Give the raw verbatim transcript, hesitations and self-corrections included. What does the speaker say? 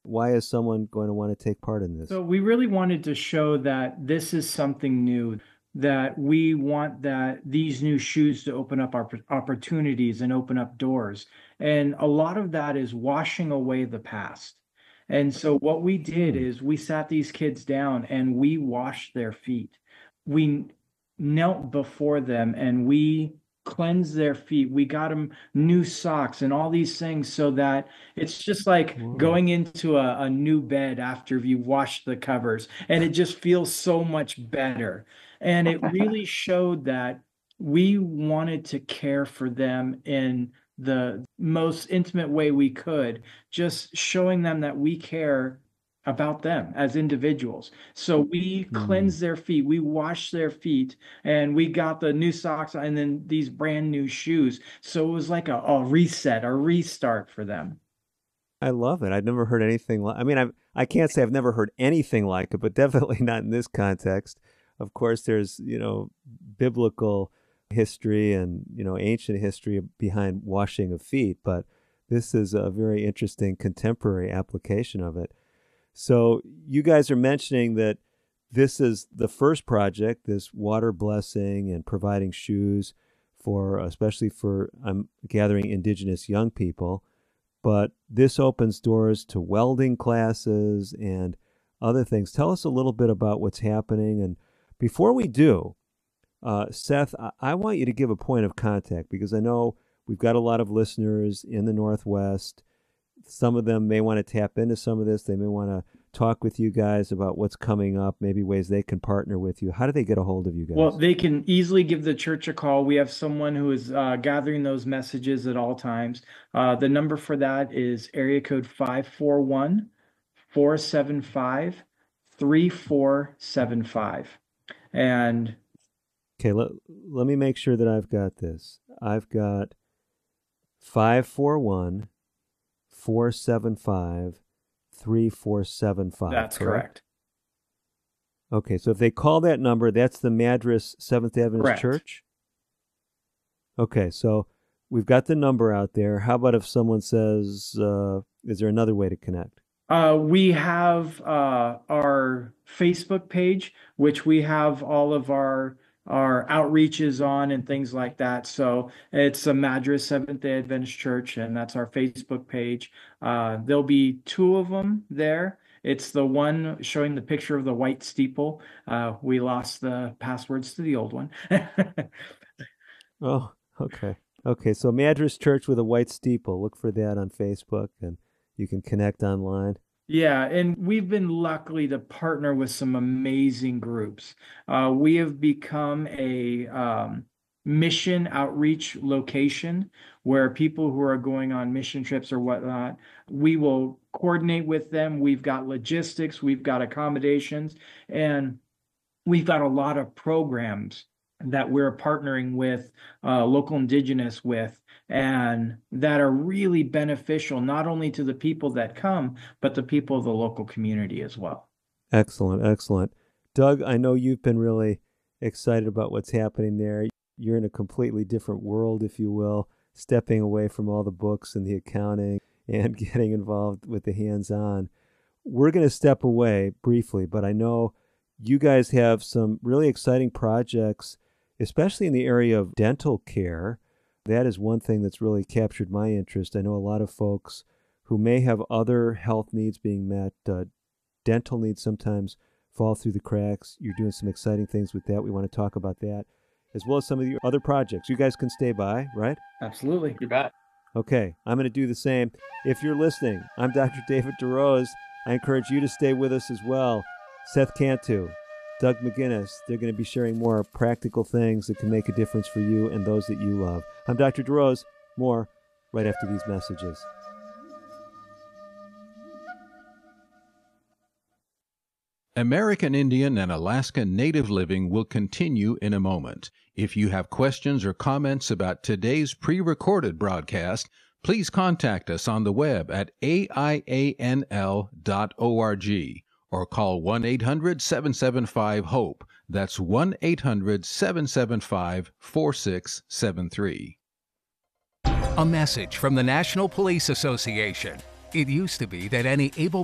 Why is someone going to want to take part in this? So we really wanted to show that this is something new, that we want that these new shoes to open up our opportunities and open up doors. And a lot of that is washing away the past. And so what we did Hmm. is we sat these kids down and we washed their feet. We knelt before them and we cleansed their feet. We got them new socks and all these things so that it's just like Whoa. going into a, a new bed after you wash the covers, and it just feels so much better. And it really showed that we wanted to care for them in the most intimate way we could, just showing them that we care about them as individuals. So we Hmm. cleansed their feet, we washed their feet, and we got the new socks and then these brand new shoes. So it was like a, a reset, a restart for them. I love it. I've never heard anything like, I mean, I I can't say I've never heard anything like it, but definitely not in this context. Of course, there's, you know, biblical history and, you know, ancient history behind washing of feet, but this is a very interesting contemporary application of it. So you guys are mentioning that this is the first project, this water blessing and providing shoes for, especially for, I'm gathering, indigenous young people. But this opens doors to welding classes and other things. Tell us a little bit about what's happening. And before we do, uh, Seth, I-, I want you to give a point of contact because I know we've got a lot of listeners in the Northwest. Some of them may want to tap into some of this. They may want to talk with you guys about what's coming up, maybe ways they can partner with you. How do they get a hold of you Well, guys? they can easily give the church a call. We have someone who is uh, gathering those messages at all times. Uh, the number for that is area code five four one, four seven five, three four seven five. And Okay, let, let me make sure that I've got this. I've got five four one, four seven five, three four seven five, that's correct? correct. Okay, so if they call that number, that's the Madras Seventh Adventist Correct. Church? Okay, so we've got the number out there. How about if someone says, uh, is there another way to connect? Uh, we have uh, our Facebook page, which we have all of our our outreaches on and things like that. So it's a Madras Seventh-day Adventist Church, and that's our Facebook page. Uh, there'll be two of them there. It's the one showing the picture of the white steeple. Uh, we lost the passwords to the old one. Oh, okay. Okay, so Madras Church with a white steeple. Look for that on Facebook and you can connect online. Yeah, and we've been lucky to partner with some amazing groups. Uh, we have become a um, mission outreach location where people who are going on mission trips or whatnot, we will coordinate with them. We've got logistics, we've got accommodations, and we've got a lot of programs that we're partnering with uh, local indigenous with and that are really beneficial not only to the people that come but the people of the local community as well. Excellent, excellent. Doug, I know you've been really excited about what's happening there. You're in a completely different world, if you will, stepping away from all the books and the accounting and getting involved with the hands on. We're going to step away briefly, but I know you guys have some really exciting projects, especially in the area of dental care. That is one thing that's really captured my interest. I know a lot of folks who may have other health needs being met. Uh, dental needs sometimes fall through the cracks. You're doing some exciting things with that. We want to talk about that, as well as some of your other projects. You guys can stay by, right? Absolutely. You bet. Okay, I'm going to do the same. If you're listening, I'm Doctor David DeRose. I encourage you to stay with us as well. Seth Cantu, Doug McGinnis, they're going to be sharing more practical things that can make a difference for you and those that you love. I'm Doctor DeRose. More right after these messages. American Indian and Alaska Native Living will continue in a moment. If you have questions or comments about today's pre-recorded broadcast, please contact us on the web at A I A N L dot org or call one eight hundred seven seven five HOPE. That's one eight hundred seven seven five four six seven three. A message from the National Police Association. It used to be that any able